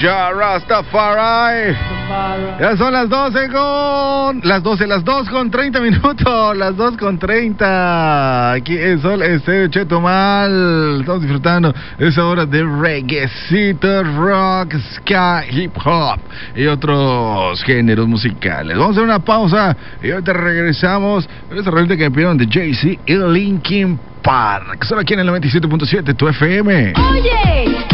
Ya Rastafari. Ya son las 12 con 30 minutos. Las 2:30. Aquí el Sol Estéreo Chetumal. Estamos disfrutando esa hora de reggaecito, rock, ska, hip hop y otros géneros musicales. Vamos a hacer una pausa y ahorita regresamos con esta rolita que me pidieron de Jay-Z y Linkin Park. Solo aquí en el 97.7 tu FM. Oye.